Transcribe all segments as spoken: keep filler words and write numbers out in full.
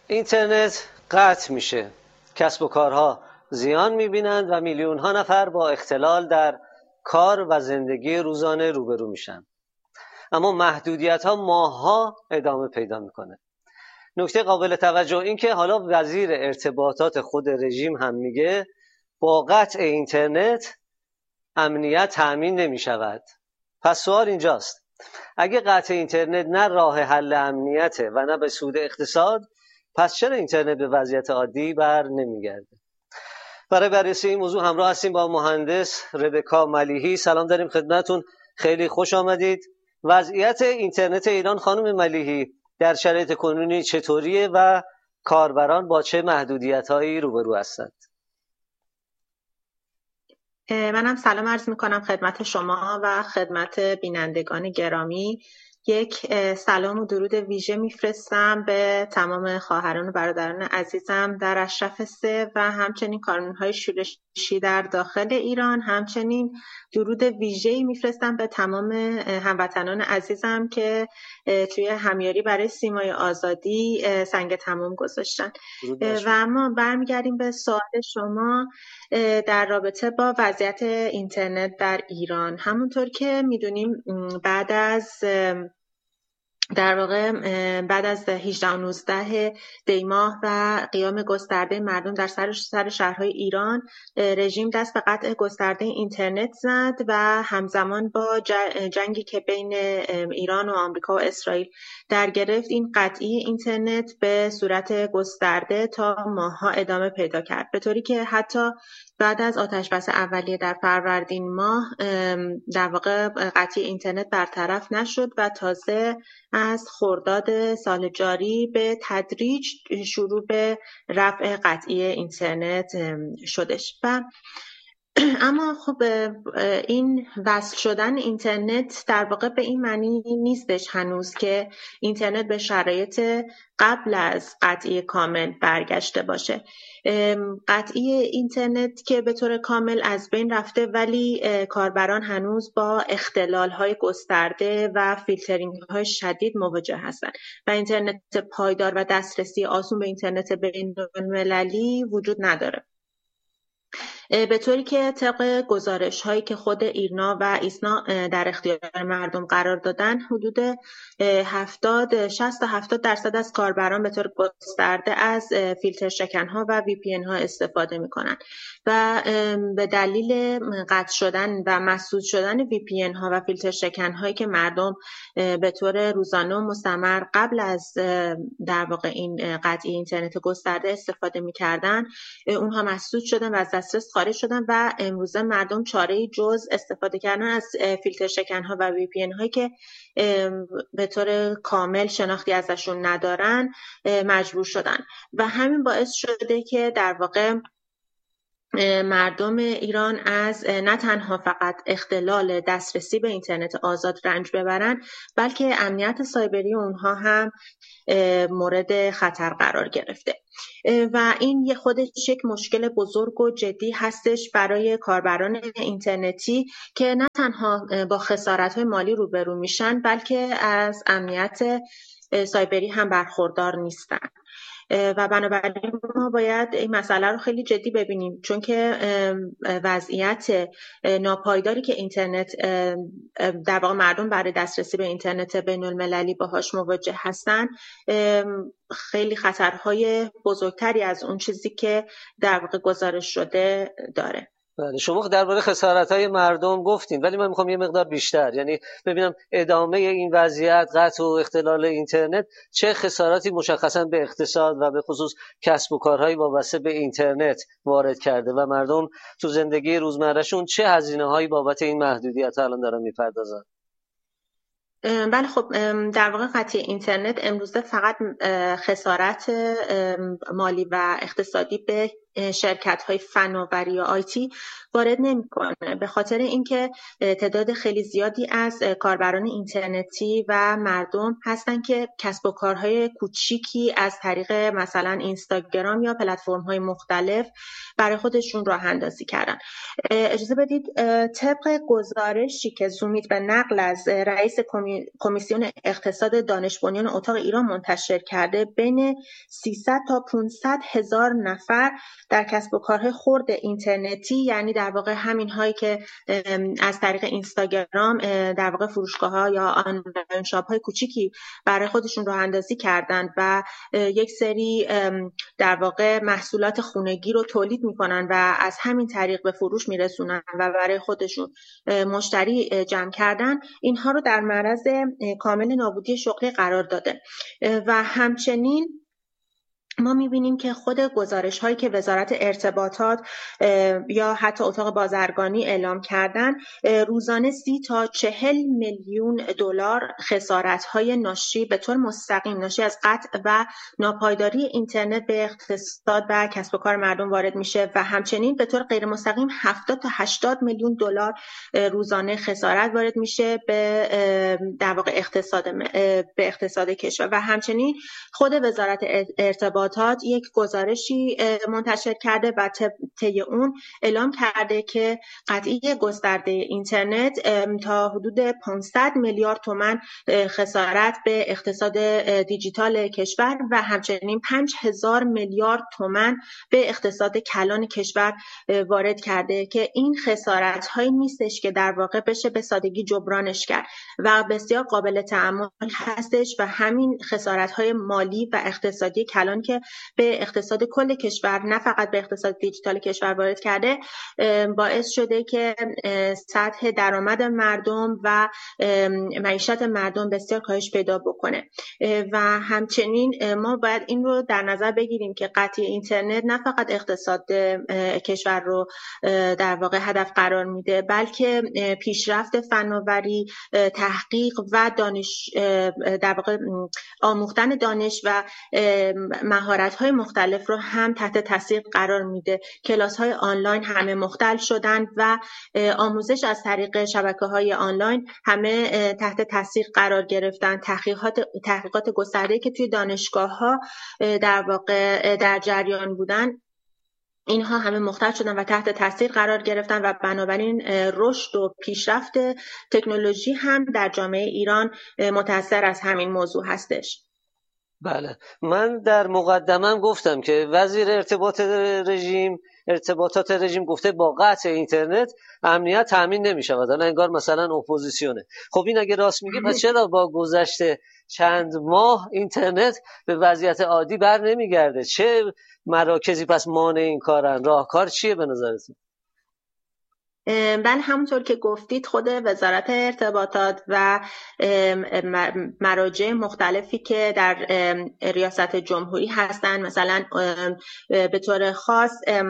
اینترنت قطع میشه، کسب و کارها زیان میبینند و میلیون ها نفر با اختلال در کار و زندگی روزانه روبرو میشن. اما محدودیت ها ماها ادامه پیدا میکنه. نکته قابل توجه این که حالا وزیر ارتباطات خود رژیم هم میگه با قطع اینترنت امنیت تأمین نمیشود. پس سوال اینجاست، اگه قطع اینترنت نه راه حل امنیته و نه به سود اقتصاد، پس چرا اینترنت به وضعیت عادی بر نمیگرده؟ برای بررسی این موضوع همراه هستیم با مهندس ربکا ملیحی. سلام داریم خدمتتون، خیلی خوش آمدید. وضعیت اینترنت ایران خانم ملیحی در شرایط کنونی چطوریه و کاربران با چه محدودیت‌هایی روبرو هستند؟ منم سلام عرض میکنم خدمت شما و خدمت بینندگان گرامی. یک سلام و درود ویژه میفرستم به تمام خواهران و برادران عزیزم در اشرف سه و همچنین کارمندهای شورشی در داخل ایران. همچنین درود ویژه‌ای میفرستم به تمام هموطنان عزیزم که توی همیاری برای سیمای آزادی سنگ تمام گذاشتن. و اما برمیگردیم به سوال شما در رابطه با وضعیت اینترنت در ایران. همونطور که میدونیم بعد از در واقع بعد از هجده و نوزده دی ماه و قیام گسترده مردم در سر سر شهرهای ایران، رژیم دست به قطع گسترده اینترنت زد و همزمان با جنگی که بین ایران و آمریکا و اسرائیل در گرفت، این قطعی اینترنت به صورت گسترده تا ماه‌ها ادامه پیدا کرد، به طوری که حتی بعد از آتش‌بس اولیه در فروردین ماه در واقع قطعی اینترنت برطرف نشد و تازه از خرداد سال جاری به تدریج شروع به رفع قطعی اینترنت شدش. و اما خب این وصل شدن اینترنت در واقع به این معنی نیستش هنوز که اینترنت به شرایط قبل از قطعی کامل برگشته باشه. قطعی اینترنت که به طور کامل از بین رفته، ولی کاربران هنوز با اختلال‌های گسترده و فیلترینگ‌های شدید مواجه هستند و اینترنت پایدار و دسترسی آسون به اینترنت بین‌المللی وجود نداره، به طوری که طبق گزارش هایی که خود ایرنا و ایسنا در اختیار مردم قرار دادن، حدود هفتاد شصت تا هفتاد درصد از کاربران به طور گسترده از فیلتر شکن ها و وی پی ان ها استفاده می کنند و به دلیل قطع شدن و مسدود شدن وی پی ان ها و فیلتر شکن هایی که مردم به طور روزانه و مستمر قبل از در واقع این قطعی اینترنت گسترده استفاده می کردن، اونها مسدود شدن و از دسترس خارج شدن و امروزه مردم چاره‌ای جز استفاده کردن از فیلتر شکن ها و وی پی ان هایی که به طور کامل شناختی ازشون ندارن مجبور شدن و همین باعث شده که در واقع مردم ایران از نه تنها فقط اختلال دسترسی به اینترنت آزاد رنج ببرن، بلکه امنیت سایبری اونها هم مورد خطر قرار گرفته و این یه خودش یک مشکل بزرگ و جدی هستش برای کاربران اینترنتی که نه تنها با خسارت‌های مالی روبرو میشن، بلکه از امنیت سایبری هم برخوردار نیستن و بنابراین ما باید این مسئله رو خیلی جدی ببینیم، چون که وضعیت ناپایداری که اینترنت در واقع مردم برای دسترسی به اینترنت بین المللی باهاش مواجه هستن خیلی خطرهای بزرگتری از اون چیزی که در واقع گزارش شده داره. بله، شما درباره خسارت‌های مردم گفتین، ولی من میخوام یه مقدار بیشتر، یعنی ببینم ادامه این وضعیت قطع و اختلال اینترنت چه خساراتی مشخصا به اقتصاد و به خصوص کسب و کارهای وابسته به اینترنت وارد کرده و مردم تو زندگی روزمرهشون چه هزینه‌هایی بابت این محدودیت الان دارن میپردازن. بله، خب در واقع قطعی اینترنت امروزه فقط خسارت مالی و اقتصادی به شرکت‌های فناوری یا آیتی وارد نمی‌کنه، به خاطر اینکه تعداد خیلی زیادی از کاربران اینترنتی و مردم هستن که کسب و کارهای کوچیکی از طریق مثلا اینستاگرام یا پلتفرم‌های مختلف برای خودشون راه اندازی کردن. اجازه بدید طبق گزارشی که زومیت به نقل از رئیس کمیسیون اقتصاد دانش بنیان اتاق ایران منتشر کرده، بین سیصد تا پانصد هزار نفر در کسب و کارهای خرد اینترنتی، یعنی در واقع همین هایی که از طریق اینستاگرام در واقع فروشگاه‌ها یا آنلاین شاپ‌های کوچیکی برای خودشون راه اندازی کردن و یک سری در واقع محصولات خانگی رو تولید میکنن و از همین طریق به فروش میرسونن و برای خودشون مشتری جمع کردن، اینها رو در معرض کامل نابودی شغلی قرار داده. و همچنین ما میبینیم که خود گزارش هایی که وزارت ارتباطات یا حتی اتاق بازرگانی اعلام کردن، روزانه سی تا چهل میلیون دلار خسارت های ناشی به طور مستقیم ناشی از قطع و ناپایداری اینترنت به اقتصاد و کسب و کار مردم وارد میشه و همچنین به طور غیر مستقیم هفتاد تا هشتاد میلیون دلار روزانه خسارت وارد میشه به در واقع اقتصاد به اقتصاد کشور. و همچنین خود وزارت ارتباطات یک گزارشی منتشر کرده و طی اون اعلام کرده که قطعی گسترده اینترنت تا حدود پانصد میلیارد تومان خسارت به اقتصاد دیجیتال کشور و همچنین پنج هزار میلیارد تومان به اقتصاد کلان کشور وارد کرده که این خسارت هایی نیستش که در واقع بشه به سادگی جبرانش کرد و بسیار قابل تأمل هستش و همین خسارت های مالی و اقتصادی کلان که به اقتصاد کل کشور نه فقط به اقتصاد دیجیتال کشور وارد کرده، باعث شده که سطح درآمد مردم و معیشت مردم بسیار کاهش پیدا بکنه. و همچنین ما باید این رو در نظر بگیریم که قطعی اینترنت نه فقط اقتصاد کشور رو در واقع هدف قرار میده، بلکه پیشرفت فناوری، تحقیق و دانش در واقع آموختن دانش و مهارت‌های مختلف رو هم تحت تاثیر قرار میده. کلاس‌های آنلاین همه مختل شدن و آموزش از طریق شبکه‌های آنلاین همه تحت تاثیر قرار گرفتن. تحقیقات تحقیقات گسترده‌ای که توی دانشگاه‌ها در واقع در جریان بودن، اینها همه مختل شدن و تحت تاثیر قرار گرفتن و بنابراین رشد و پیشرفت تکنولوژی هم در جامعه ایران متأثر از همین موضوع هستش. بله، من در مقدمم گفتم که وزیر ارتباط رژیم ارتباطات رژیم گفته با قطع اینترنت امنیت تامین نمی‌شود. الان انگار مثلا اپوزیسیونه. خب این اگه راست میگه پس چرا با گذشت چند ماه اینترنت به وضعیت عادی بر نمیگرده؟ چه مراکزی پس مانع این کارن؟ راهکار چیه به نظرتون؟ بله، همونطور که گفتید خود وزارت ارتباطات و مراجع مختلفی که در ریاست جمهوری هستن، مثلا به طور خاص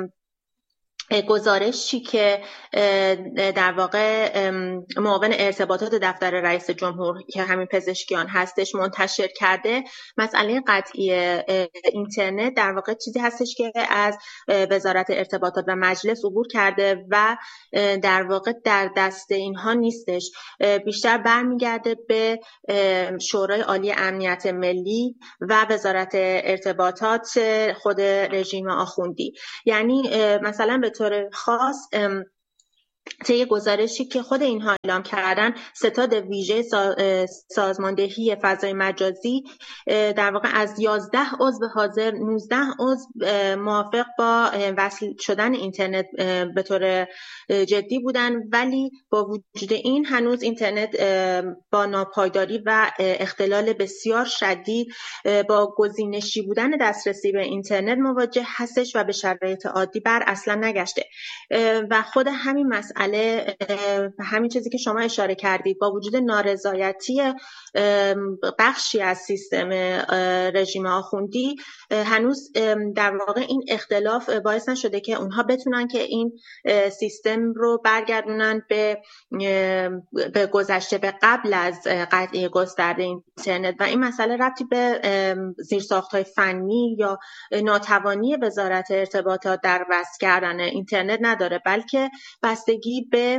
گزارشی که در واقع معاون ارتباطات دفتر رئیس جمهور که همین پزشکیان هستش منتشر کرده، مسئله قطعی اینترنت در واقع چیزی هستش که از وزارت ارتباطات و مجلس عبور کرده و در واقع در دست اینها نیستش، بیشتر برمیگرده به شورای عالی امنیت ملی و وزارت ارتباطات خود رژیم آخوندی. یعنی مثلا به طور خاص طی گزارشی که خود اینها اعلام کردن، ستاد ویژه سازماندهی فضای مجازی در واقع از یازده عضو حاضر نوزده عضو موافق با وصل شدن اینترنت به طور جدی بودن، ولی با وجود این هنوز اینترنت با ناپایداری و اختلال بسیار شدید با گزینشی بودن دسترسی به اینترنت مواجه هستش و به شرایط عادی بر اصلا نگشته. و خود همین مسئله مسئله همین چیزی که شما اشاره کردید، با وجود نارضایتی بخشی از سیستم رژیم آخوندی، هنوز در واقع این اختلاف باعث نشده که اونها بتونن که این سیستم رو برگردونن به به گذشته، به قبل از قطعی گسترده اینترنت. و این مسئله ربطی به زیرساخت‌های فنی یا ناتوانی وزارت ارتباطات در وصل کردن اینترنت نداره، بلکه بستگی به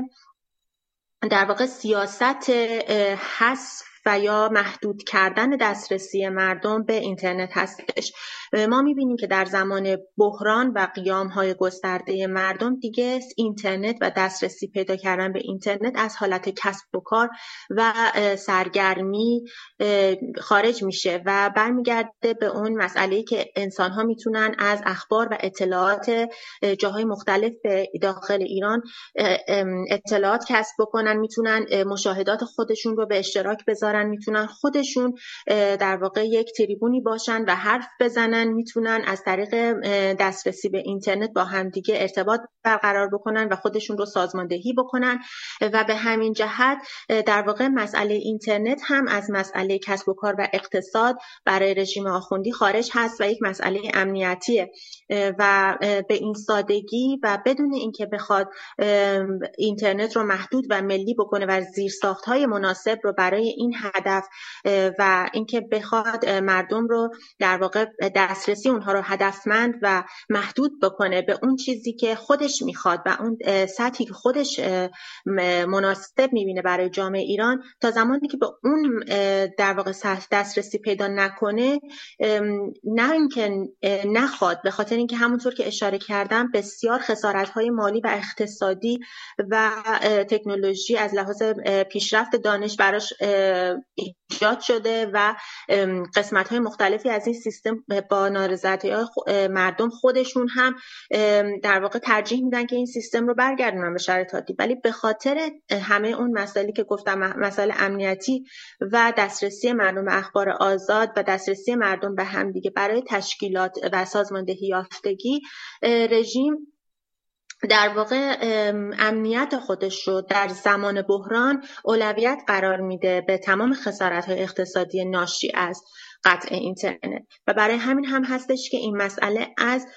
در واقع سیاست حذف و یا محدود کردن دسترسی مردم به اینترنت هستش. ما می‌بینیم که در زمان بحران و قیام‌های گسترده مردم دیگه اینترنت و دسترسی پیدا کردن به اینترنت از حالت کسب و کار و سرگرمی خارج میشه و برمیگرده به اون مسئله‌ای که انسان‌ها میتونن از اخبار و اطلاعات جاهای مختلف داخل ایران اطلاعات کسب بکنن، میتونن مشاهدات خودشون رو به اشتراک بذارن، میتونن خودشون در واقع یک تریبونی باشن و حرف بزنن، میتونن از طریق دسترسی به اینترنت با همدیگه ارتباط برقرار بکنن و خودشون رو سازماندهی بکنن. و به همین جهت در واقع مسئله اینترنت هم از مسئله کسب و کار و اقتصاد برای رژیم آخوندی خارج هست و یک مسئله امنیتیه و به این سادگی و بدون اینکه بخواد اینترنت رو محدود و ملی بکنه و زیرساخت‌های مناسب رو برای این هدف و اینکه بخواد مردم رو در واقع دسترسی اونها رو هدفمند و محدود بکنه به اون چیزی که خودش میخواد و اون سطحی که خودش مناسب میبینه برای جامعه ایران، تا زمانی که به اون در واقع دسترسی پیدا نکنه، نه اینکه نخواد، به خاطر اینکه همونطور که اشاره کردم بسیار خسارت‌های مالی و اقتصادی و تکنولوژی از لحاظ پیشرفت دانش براش ایجاد شده و قسمت‌های مختلفی از این سیستم با نارضایتی‌های مردم خودشون هم در واقع ترجیح میدن که این سیستم رو برگردونن به شرایط عادی، ولی به خاطر همه اون مسائلی که گفتم، مسائل امنیتی و دسترسی مردم به اخبار آزاد و دسترسی مردم به همدیگه برای تشکیلات و سازماندهی یافتگی، رژیم در واقع امنیت خودش رو در زمان بحران اولویت قرار میده به تمام خسارت‌های اقتصادی ناشی از قطع اینترنت و برای همین هم هستش که این مسئله از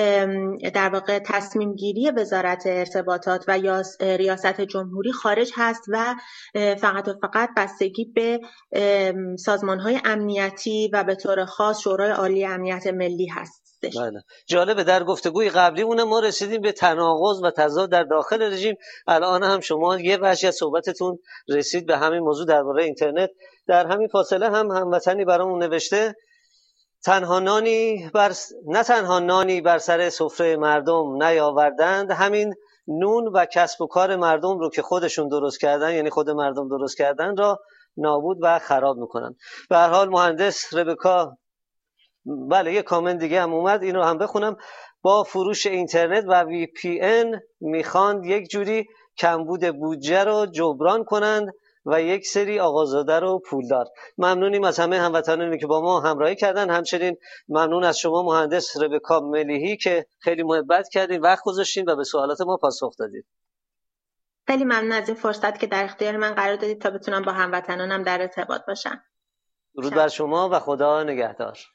در واقع تصمیم گیری وزارت ارتباطات و یا ریاست جمهوری خارج هست و فقط و فقط بستگی به سازمان‌های امنیتی و به طور خاص شورای عالی امنیت ملی هست. بله. جالبه در گفتگوی قبلیمون ما رسیدیم به تناقض و تضاد در داخل رژیم. الان هم شما یه بخشی از صحبتتون رسید به همین موضوع درباره اینترنت. در همین فاصله هم هموطنی برامون نوشته تنها نانی بر نه تنها نانی بر سر سفره مردم نیاوردند، همین نون و کسب و کار مردم رو که خودشون درست کردن، یعنی خود مردم درست کردن، را نابود و خراب میکنن. به هر حال مهندس ربکا، بله یه کامنت دیگه هم اومد، این رو هم بخونم. با فروش اینترنت و وی پی ان میخواند یک جوری کمبود بودجه رو جبران کنند و یک سری آقازاده رو پولدار. ممنونیم از همه هموطنانی که با ما همراهی کردن. همچنین ممنون از شما مهندس ربکا ملیحی که خیلی محبت کردین، وقت گذاشتین و به سوالات ما پاسخ دادید. خیلی ممنون از این فرصت که در اختیار من قرار دادید تا بتونم با هموطنانم در ارتباط باشم. درود بر شما و خدا نگهدار.